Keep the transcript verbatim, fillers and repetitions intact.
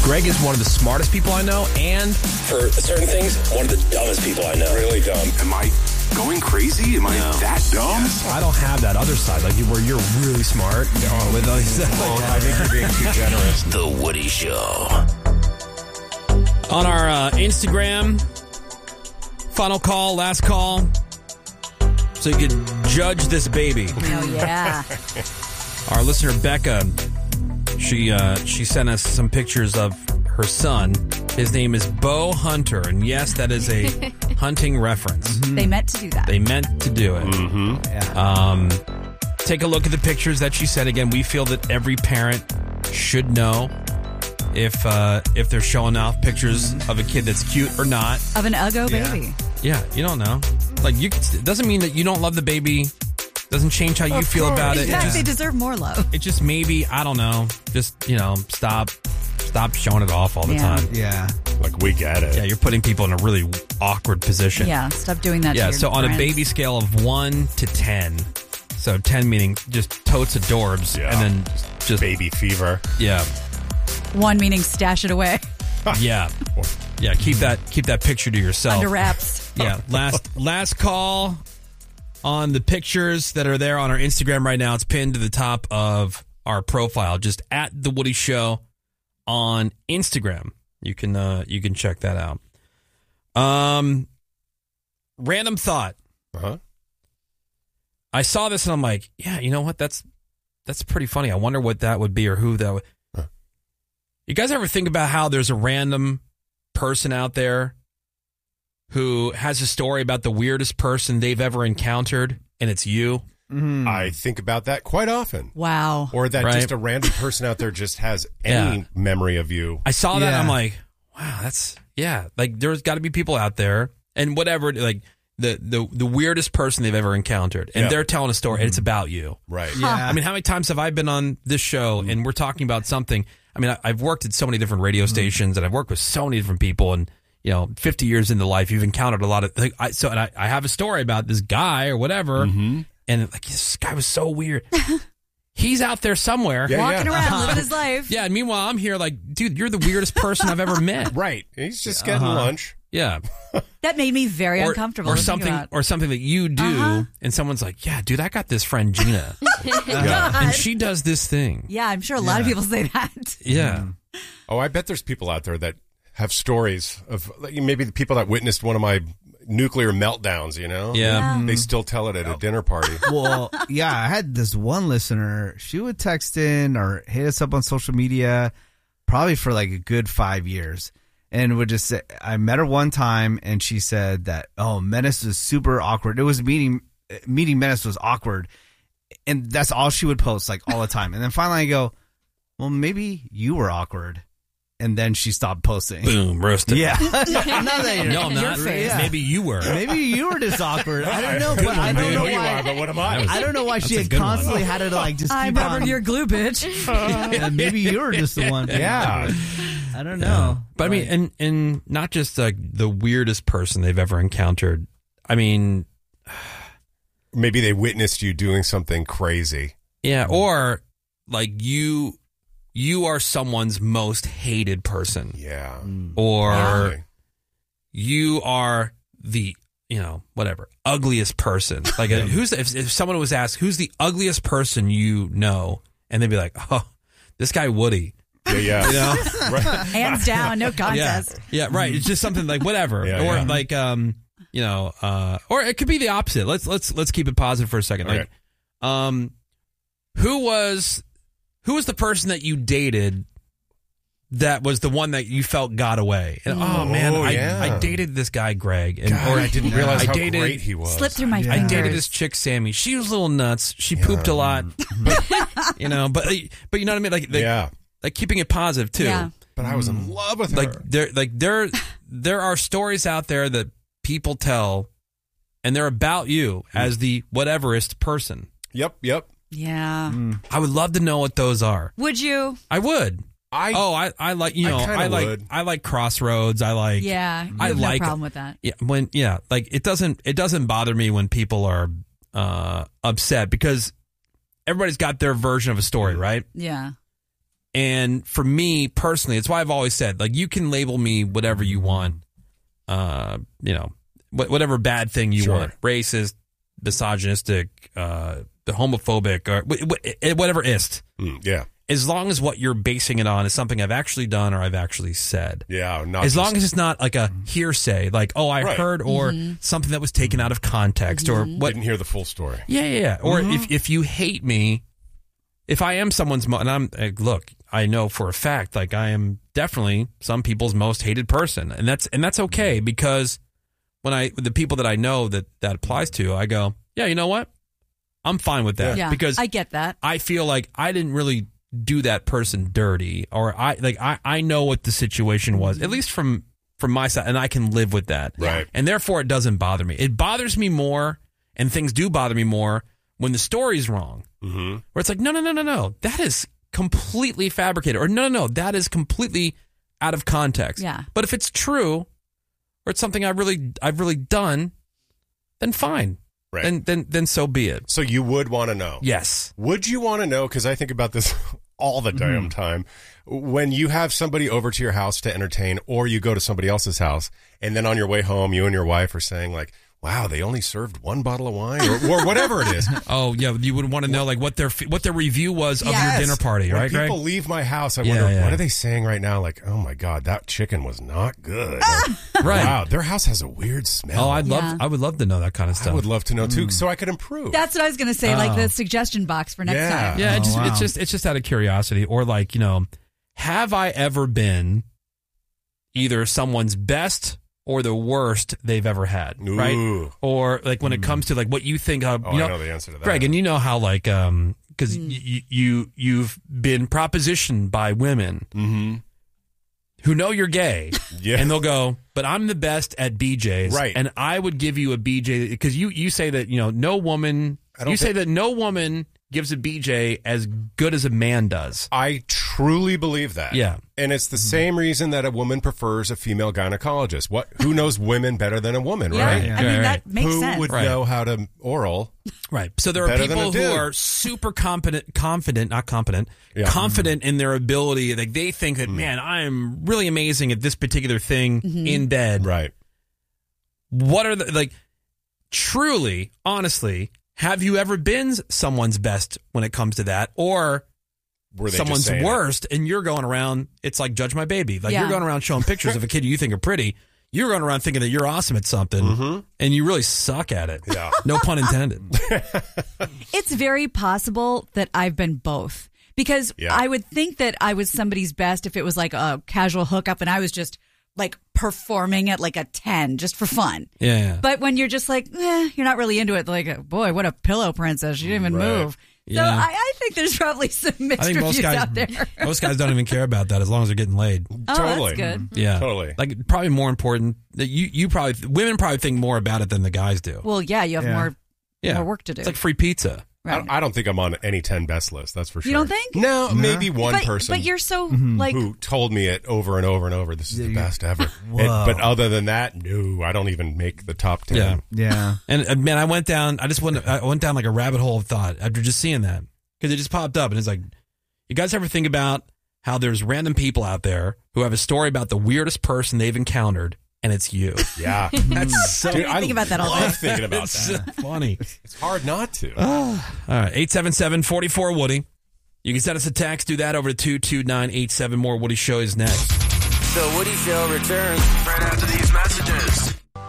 Greg is one of the smartest people I know, and for certain things, one of the dumbest people I know. Really dumb. Am I going crazy? Am I no. that dumb? Yes. I don't have that other side, like you, where you're really smart. No, with those, oh, I think you're being too generous. The Woody Show. On our uh, Instagram, final call, last call, so you can judge this baby. Oh, yeah. Our listener, Becca, she uh, she sent us some pictures of her son. His name is Bo Hunter, and yes, that is a hunting reference. Mm-hmm. They meant to do that. They meant to do it. Mm-hmm. Yeah. Um, take a look at the pictures that she said. Again, we feel that every parent should know if uh, if they're showing off pictures mm-hmm. of a kid that's cute or not. Of an Uggo yeah. baby. Yeah, you don't know. Like you, it doesn't mean that you don't love the baby. Doesn't change how you of feel course. about it. In fact, it just, they deserve more love. It just maybe, I don't know, just, you know, stop stop showing it off all the yeah. time. Yeah. Like, we get it. Yeah, you're putting people in a really awkward position. Yeah, stop doing that Yeah, to your so on friends. a baby scale of one to ten, so ten meaning just totes adorbs, yeah. and then just... baby fever. Yeah. One meaning stash it away. Yeah. Yeah, keep that keep that picture to yourself. Under wraps. Yeah, last last call on the pictures that are there on our Instagram right now. It's pinned to the top of our profile, just at The Woody Show on Instagram. You can uh, you can check that out. Um, random thought. Uh-huh. I saw this and I'm like, yeah, you know what? That's that's pretty funny. I wonder what that would be or who that would. Huh. You guys ever think about how there's a random person out there who has a story about the weirdest person they've ever encountered, and it's you? Mm. I think about that quite often. Wow. Or that Right. just a random person out there just has any Yeah. memory of you. I saw that, Yeah. and I'm like, wow, that's, yeah, like there's got to be people out there, and whatever, like the, the, the weirdest person they've ever encountered, and Yeah. they're telling a story, and it's about you. Right. Yeah. I mean, how many times have I been on this show, and we're talking about something? I mean, I, I've worked at so many different radio stations, and I've worked with so many different people, and you know, fifty years into life, you've encountered a lot of. Like, I, so, and I, I have a story about this guy or whatever, Mm-hmm. and like this guy was so weird. He's out there somewhere, Yeah, Walking yeah. around, living his life. yeah. And meanwhile, I'm here, like, dude, you're the weirdest person I've ever met. Right. He's just getting Uh-huh. lunch. Yeah, That made me very or, uncomfortable. or to think something, about. or something that you do, Uh-huh. and someone's like, yeah, dude, I got this friend Gina, Yeah. and she does this thing. Yeah, I'm sure a lot of people say that. Yeah. Oh, I bet there's people out there that have stories of like, maybe the people that witnessed one of my nuclear meltdowns, you know? Yeah. They still tell it at a dinner party. Well, yeah, I had this one listener. She would text in or hit us up on social media probably for like a good five years. And would just say, I met her one time and she said that, oh, Menace was super awkward. It was meeting, meeting Menace was awkward. And that's all she would post like all the time. And then finally I go, well, maybe you were awkward. And then she stopped posting. Boom, roasted. Yeah. Not that you're- No, I'm not. Yeah. Maybe you were. Maybe you were just awkward. I don't know, Good but I one, don't man. know Who you why. are, but what am I? I don't know why she That's a had good one. constantly had to like just I'm keep rubbered on. your glue, bitch. And maybe you were just the one. Yeah. I don't know. But I mean, and and not just like the weirdest person they've ever encountered. I mean, Maybe they witnessed you doing something crazy. yeah, or like you you are someone's most hated person, Yeah. or Really. you are the, you know, whatever, ugliest person. Like uh, who's if, if someone was asked who's the ugliest person you know, and they'd be like, oh, this guy Woody. Yeah, yeah. You know? Right. Hands down, no Yeah, contest. yeah, right. It's just something like whatever, Yeah, or yeah. like um, you know, uh, or it could be the opposite. Let's let's let's keep it positive for a second. Like, Okay. um, who was who was the person that you dated that was the one that you felt got away? And, oh, Oh, man, I, yeah. I dated this guy Greg, and God, or I didn't realize I how dated, great he was. Slipped through my I fingers. dated this chick Sammy. She was a little nuts. She pooped a lot, but, you know. But but you know what I mean? Like, like Yeah. like keeping it positive too. Yeah. But I was in love with her. Like there, like there, there are stories out there that people tell, and they're about you as the whateverist person. Yep, yep. Yeah. I would love to know what those are. Would you? I would. I Oh, I, I like you I know, kinda I, like would. I like Crossroads. I like Yeah. You I have like no problem with that. Yeah, when yeah, like it doesn't it doesn't bother me when people are uh, upset because everybody's got their version of a story, right? Yeah. And for me personally, it's why I've always said, like, you can label me whatever you want, uh, you know, wh- whatever bad thing you Sure. want, racist, misogynistic, uh, homophobic, or wh- wh- whatever ist. Mm, yeah. As long as what you're basing it on is something I've actually done or I've actually said. Yeah. Not As just- long as it's not like a hearsay, like, oh, I Right. heard, or something that was taken out of context, or what. didn't hear the full story. Yeah, yeah, yeah. Or if, if you hate me, if I am someone's, mo- and I'm, like, look, I know for a fact, like, I am definitely some people's most hated person. And that's, and that's okay, because when I, the people that I know that that applies to, I go, yeah, you know what? I'm fine with that. Yeah, Because I get that. I feel like I didn't really do that person dirty, or I like I, I know what the situation was, at least from from my side, and I can live with that. Right. And therefore it doesn't bother me. It bothers me more, and things do bother me more when the story's wrong. Mm-hmm. Where it's like, no, no, no, no, no. That is completely fabricated. Or no, no, no, that is completely out of context. Yeah. But if it's true, or it's something I really I've really done, then fine. Right. Then then then so be it. So you would want to know. Yes. Would you want to know, because I think about this all the damn time, when you have somebody over to your house to entertain, or you go to somebody else's house, and then on your way home, you and your wife are saying, like, wow, they only served one bottle of wine, or, or whatever it is. Oh yeah, you would want to know like what their what their review was of Yes. your dinner party, When right, Greg? people leave my house, I Yeah, wonder, yeah. what are they saying right now? Like, oh my God, that chicken was not good. Or, Right. wow, their house has a weird smell. Oh, I'd love Yeah. I would love to know that kind of I stuff. would love to know too, so I could improve. That's what I was going to say, like Oh. the suggestion box for next Yeah. time. yeah, it Oh, just, wow. it's just it's just out of curiosity, or like, you know, have I ever been either someone's best or the worst they've ever had, right? Ooh. Or like when it comes to like what you think of, Oh, you I know, know the answer to that. Greg, and you know how like um because y- you you've been propositioned by women Mm-hmm. who know you're gay, Yeah. and they'll go, but I'm the best at B Js, Right. And I would give you a B J because you you say that, you know, no woman. I don't You say think- that no woman gives a B J as good as a man does. I truly believe that. Yeah. And it's the same reason that a woman prefers a female gynecologist. What? Who knows women better than a woman, Yeah, right? I Yeah. mean, Right, that makes Who sense. would Right. know how to oral? Right. So there are Better than people a who dude. are super competent, confident, not competent, Yeah. confident in their ability. Like they think that, man, I'm really amazing at this particular thing in bed. Right. What are the, like, truly, honestly, have you ever been someone's best when it comes to that? Or Were they just someone's saying it? worst, and you're going around, it's like Judge My Baby. Like Yeah. you're going around showing pictures of a kid you think are pretty. You're going around thinking that you're awesome at something, Mm-hmm. and you really suck at it. Yeah. No pun intended. It's very possible that I've been both, because Yeah. I would think that I was somebody's best if it was like a casual hookup and I was just like performing at like a ten just for fun. Yeah. yeah. But when you're just like, eh, you're not really into it, like, boy, what a pillow princess. She didn't even Right. move. So Yeah. I, I think there's probably some mixed I think most reviews guys, out there. most guys don't even care about that as long as they're getting laid. Oh, Totally. that's good. Yeah, Totally. Like probably more important that you you probably women probably think more about it than the guys do. Well, yeah, you have Yeah. more yeah, more work to do. It's like free pizza. I, right. I don't think I'm on any ten best list. That's for sure. You don't think? No, maybe one but, person. but you're so Mm-hmm. like, who told me it over and over and over. This is Yeah, the you- best ever. Whoa. And- but other than that, no, I don't even make the top ten. Yeah. Yeah. And uh, man, I went down. I just went. I went down like a rabbit hole of thought after just seeing that, because it just popped up, and it's like, you guys ever think about how there's random people out there who have a story about the weirdest person they've encountered, and it's you. Yeah. That's so Dude, I think about that all love day. thinking about it's that. so funny. It's hard not to. All right, eight seven seven, four four, Woody. You can send us a text. Do that over to two two nine eight seven. More Woody Show is next. The Woody Show returns right after these messages.